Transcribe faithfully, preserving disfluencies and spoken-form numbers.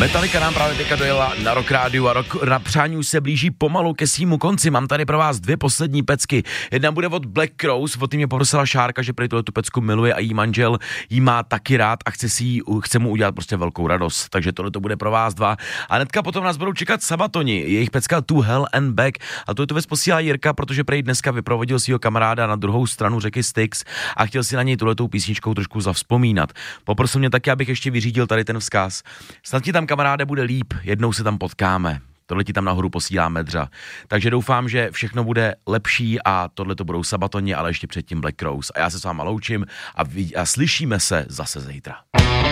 Metallica nám právě teďka dojela na Rock Rádiu a Rock na přání už se blíží pomalu ke svýmu konci. Mám tady pro vás dvě poslední pecky. Jedna bude od Black Crowes, o tím mě poprosila Šárka, že prý tuhle tu pecku miluje a jí manžel jí má taky rád a chce, si jí, chce mu udělat prostě velkou radost. Takže tohle to bude pro vás dva. A hnedka potom nás budou čekat Sabatoni, jejich pecka To Hell and Back. A to věc posílá Jirka, protože prý dneska vyprovodil svého kamaráda na druhou stranu řeky Styx a chtěl si na něj tuhletou písničkou trošku zavzpomínat. Poprosil mě taky, abych ještě vyřídil tady ten vzkaz. Snad ti tam, kamaráde, bude líp, jednou se tam potkáme. Tohle ti tam nahoru posílá Medřa. Takže doufám, že všechno bude lepší a tohle to budou Sabatoni, ale ještě předtím Black Crowes. A já se s váma loučím a, vid- a slyšíme se zase zítra.